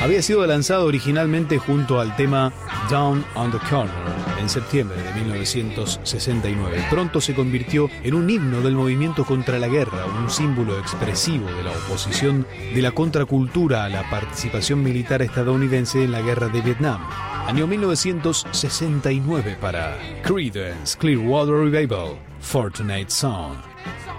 Había sido lanzado originalmente junto al tema Down on the Corner en septiembre de 1969. Pronto se convirtió en un himno del movimiento contra la guerra, un símbolo expresivo de la oposición de la contracultura a la participación militar estadounidense en la guerra de Vietnam. Año 1969 para Creedence Clearwater Revival, Fortunate Son.